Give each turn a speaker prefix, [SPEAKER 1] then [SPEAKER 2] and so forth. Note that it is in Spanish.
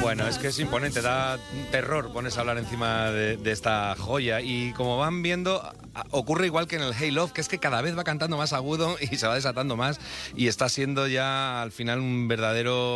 [SPEAKER 1] Bueno, es que es imponente, da terror pones a hablar encima de esta joya. Y como van viendo, ocurre igual que en el Hey Love, que es que cada vez va cantando más agudo y se va desatando más y está siendo ya al final un verdadero